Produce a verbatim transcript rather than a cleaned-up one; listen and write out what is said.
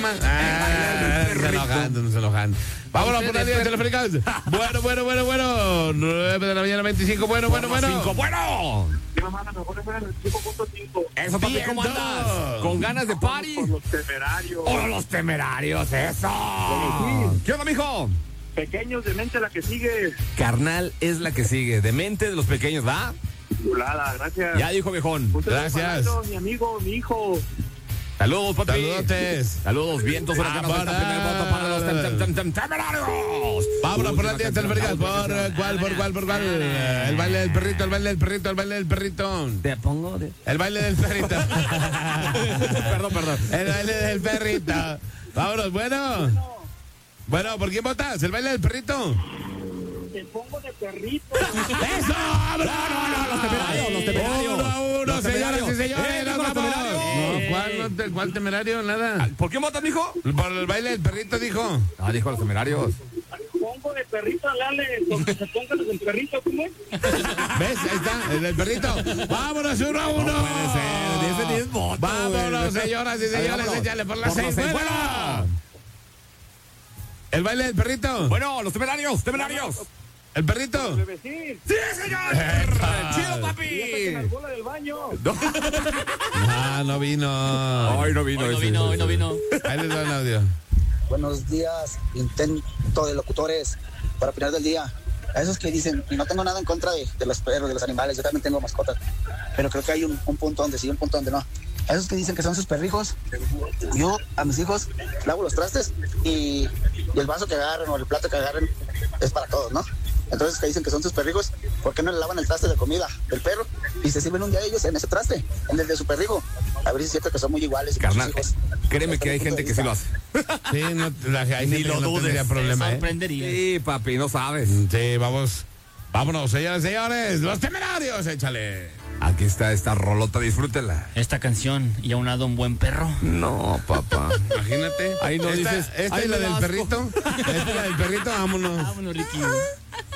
llama? Ah, se enojan, se enojan. Vámonos por la línea telefónica. Bueno, bueno, bueno, bueno. nueve de la mañana, veinticinco. Bueno, bueno, bueno. cinco, bueno. Eso, papi, ¿cómo Vientos. andas? ¿Con ganas de party? Por los temerarios. ¡Oh, los temerarios! ¡Eso! ¿Qué onda, mijo? Pequeños de mente la que sigue. Carnal es la que sigue. De mente de los pequeños, ¿va? Chulada, gracias. Ya dijo, viejón. Usted Gracias. es Fernando, mi amigo, mi hijo. Saludos, papi. Saludotes. Saludos, vientos huracanos. Ah, Está primer voto para los tem- tem- tem- tem- temerarios. Vámonos por la Última línea canción, telefónica. última ¿Por canción. cuál, por cuál, por cuál? El baile del perrito, el baile del perrito, el baile del perrito. Te pongo de... El baile del perrito. Perdón, perdón. El baile del perrito. Vámonos, bueno. Bueno, ¿por quién votas? ¿El baile del perrito? Te pongo de perrito. ¡Eso! ¡Vámonos! No, no, los temerarios, los temerarios. Uno a uno, Los señoras y temerarios. señores. Eh, nos los vamos. temerarios. No, ¿cuál, no te- ¿cuál temerario? Nada. ¿Por qué votas, mijo? Por el baile del perrito, dijo. Ah, dijo los temerarios. Pongo de perrito, dale. Porque se pongan del perrito, ¿cómo es? ¿Ves? Ahí está, el del perrito. ¡Vámonos, uno a uno! No puede ser, diez de diez votos, Vámonos, güey. señoras y señores, Vámonos. échale por las Por seis. las seis, ¡Bueno! bueno. ¿El baile del perrito? Bueno, los temerarios, temerarios. ¿El perrito? Bebecín. ¡Sí, señor! ¡Chido, La papi! bola del baño. Ah, no vino. Hoy no vino. Hoy no ese. vino, hoy no vino. Ahí les va el audio. Buenos días, intento de locutores para opinar del día. A esos que dicen, y no tengo nada en contra de, de los perros, de los animales, yo también tengo mascotas, pero creo que hay un, un punto donde sí, un punto donde no. A esos que dicen que son sus perrijos, yo a mis hijos lavo los trastes y, y el vaso que agarren o el plato que agarren es para todos, ¿no? Entonces que dicen que son sus perrijos, ¿por qué no le lavan el traste de comida del perro y se sirven un día ellos en ese traste, en el de su perrijo? A ver si es cierto que son muy iguales. Carnal, sus hijos. créeme Hasta que hay mi punto gente de que sí lo vista. hace. Sí, no, la, hay Ni gente lo que no dudes, tendría se problema, ¿eh? Sorprendería. Sí, papi, no sabes. Sí, vamos. Vámonos, señores y señores. Los temerarios, échale. Aquí está esta rolota, disfrútela. Esta canción y a un lado un buen perro. No, papá. Imagínate. Ahí no esta, dices, Esta ahí es la me del das perrito. Esta es la del perrito, vámonos. Vámonos, Ricky.